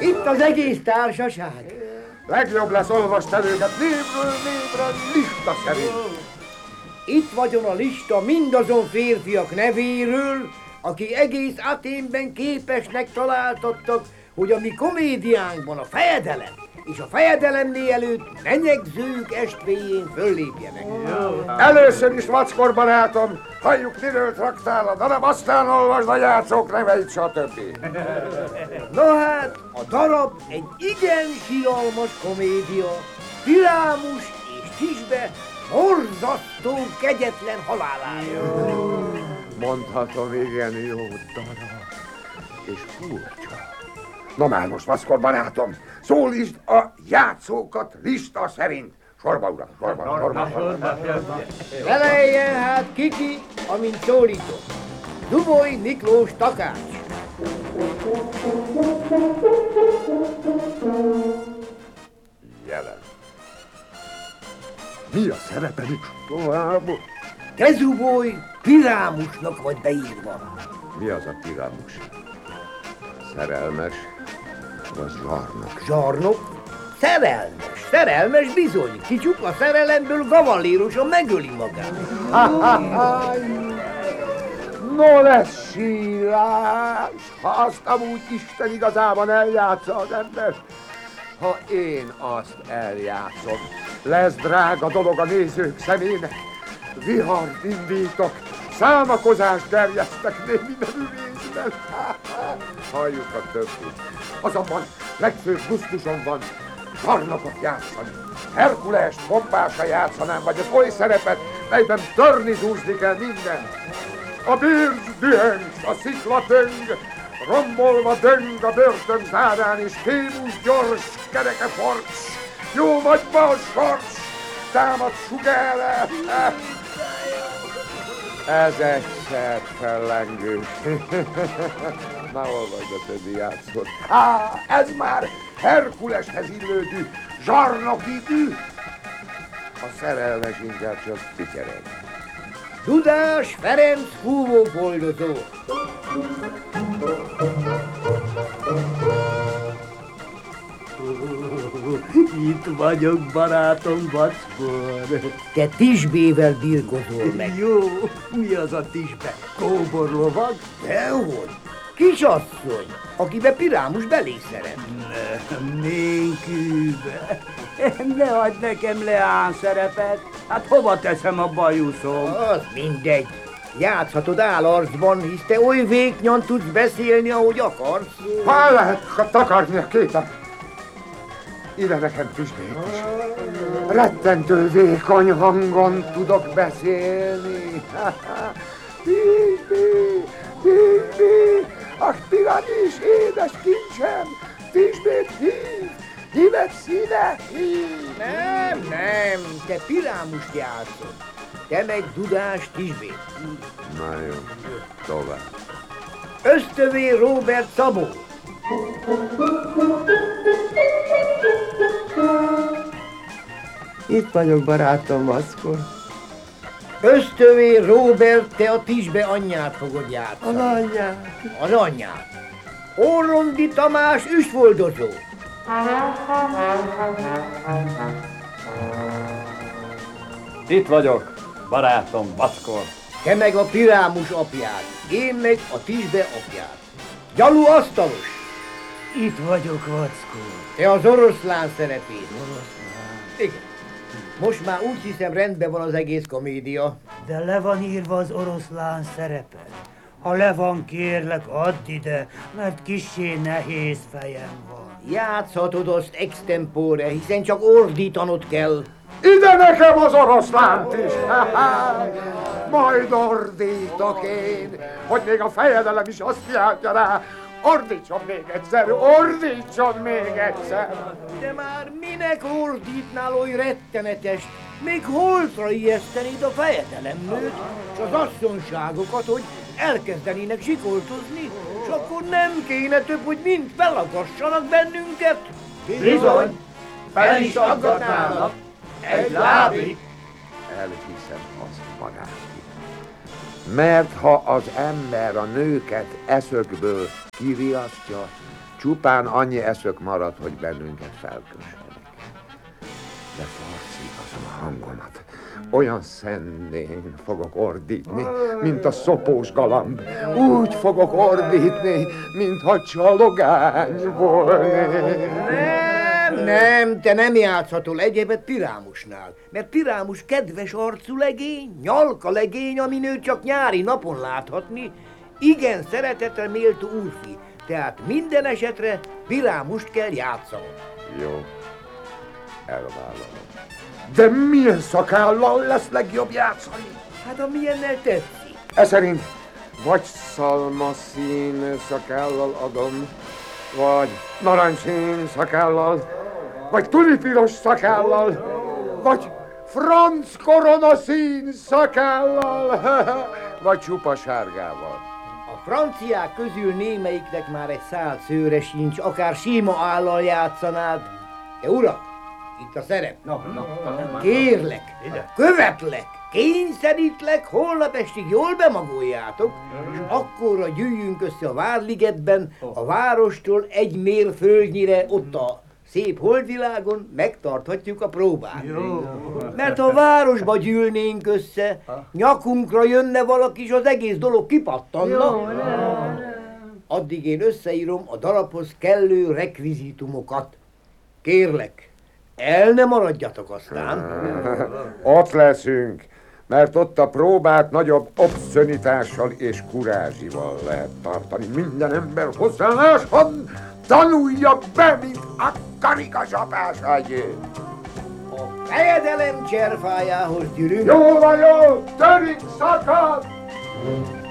Itt az egész társaság. Legjobb lesz, olvasd el őket névről névre lista szerint. Itt vagyon a lista mindazon férfiak nevéről, aki egész Athénben képesnek találtattak, hogy a mi komédiánkban a fejedelem és a fejedelemnél előtt menyegzők estvéjén föllépjenek. Először is, Vackor barátom, halljuk, miről traktál a darab, aztán olvasd a játszók neveit, stb. Na hát, a darab egy igen siralmas komédia, Pirámus és Tisbe borzasztó, kegyetlen haláláról. Mondhatom, igen jó darab, és furcsa. Na már most, Vackor barátom, szólítsd a játszókat lista szerint. Sorba, uram, sorba. Feleljen hát Kiki, amint szólítok. Duboly Miklós Takács. Jelen. Mi a szerepelük tovább? Te, Zuboly, Pirámusnak vagy beírva. Mi az a Pirámus? Szerelmes vagy zsarnok? Zsarnok? Szerelmes bizony. Ki csupa szerelemből gavallérosan megöli magát. No lesz sírás, ha azt amúgy Isten igazában eljátsza az ember. Ha én azt eljátszom, lesz drága dolog a nézők szemének. Vihart indítok, számakozást terjesztek még mindenű részben. Halljuk a többit. Azonban legfőbb gusztusom van zsarnokot játszani. Herkulest pompásan játszanám, vagy az oly szerepet, melyben törni zúzni kell minden. A bőrcs dühöng, a szikla töng, rombolva döng a börtön zárán, és Fémus gyors, kereke forcs, jó magyba a sorcs, támad sugár. Ez egyszer fellengő. Na, olvasd a többi játszót. Ez már Herkuleshez illődő zsarnoki dű. A szerelmes inkább csak pityereg. Dudás Ferenc húvóboldozó. Itt vagyok, barátom, Vackor. Te Tisbével birkozol meg. Jó, mi az a Tisbe? Kóborlovag? Dehogy? Kisasszony, akibe Pirámus belé szeret. Nem, nénkűbe. Ne hagyd nekem leán szerepet. Hát hova teszem a bajuszom? Az mindegy. Játszhatod állarcban, hisz te oly vékonyan tudsz beszélni, ahogy akarsz. Hol lehet takarni a képet? Ide nekem Tisbét is. Rettentő vékony hangon tudok beszélni. Tisbé, Tisbé, a Pirámus édes kincsem, Tisbét hív, híved színe, hív. Nem, te Pirámust játszod. Te meg Dudás Tisbét. Na jó, tovább. Ösztövé Róbert Szabó. Itt vagyok, barátom, Vackor. Ösztövé Róbert, te a Tisbe anyját fogod játszani. Az anyját. Az anyját. Orrondi Tamás üsvoldozó. Itt vagyok, barátom, Vackor. Te meg a Pirámus apját, én meg a Tisbe apját. Gyalu asztalos. Itt vagyok, Vackor. Te az oroszlán szerepét. Oroszlán. Igen. Most már úgy hiszem rendben van az egész komédia. De le van írva az oroszlán szerepe. Ha le van, kérlek, add ide, mert kissé nehéz fejem van. Játszhatod azt extempore, hiszen csak ordítanod kell. Ide nekem az oroszlánt is! Majd ordítok én, hogy még a fejedelem is azt játja rá. Ordítson még egyszer, ordítson még egyszer! De már minek ordítnál oly rettenetes? Még holtra ijesztenéd a fejedelemnőt, és az asszonyságokat, hogy elkezdenének sikoltozni, és akkor nem kéne több, hogy mind felagassanak bennünket. Bizony, fel is aggatnának. Egy lábig. Elhiszem azt, barátom. Mert ha az ember a nőket eszökből kiriasztja, Csupán annyi eszök marad, hogy bennünket felkössenek. De farszítozom a hangomat. Olyan szendén fogok ordítni, mint a szopós galamb. Úgy fogok ordítni, mintha csalogány volnék. Nem, te nem játszhatol egyébet Pirámusnál, mert Pirámus kedves arcú legény, nyalka legény, amin ő csak nyári napon láthatni, igen szeretetre méltó úrfi, tehát minden esetre Pirámust kell játszanod. Jó, elvállalom. De milyen szakállal lesz legjobb játszani? Hát a milyennel tetszik. Ez szerint vagy szalmaszín szakállal adom, vagy narancsszín szakállal, vagy tulipiros szakállal, vagy franc koronaszín szakállal, vagy csupa sárgával. A franciák közül némelyiknek már egy szál szőre sincs, akár sima állal játszanád. De urak, itt a szerep. Kérlek, követlek, kényszerítlek, holnap estig jól bemagoljátok, és akkorra gyűjjünk össze a Várligetben, a várostól egy mérföldnyire ott a szép holdvilágon megtarthatjuk a próbát. Mert ha a városba gyűlnénk össze, nyakunkra jönne valaki, és az egész dolog kipattanna. Addig én összeírom a darabhoz kellő rekvizitumokat. Kérlek, el ne maradjatok aztán. Ott leszünk, mert ott a próbát nagyobb obszönitással és kurázsival lehet tartani. Minden ember hozzáálláson tanulja be, mint a karikazsapás agyét. A fejedelem cserfájához gyűrünk. Jó van, jó! Törik szakad!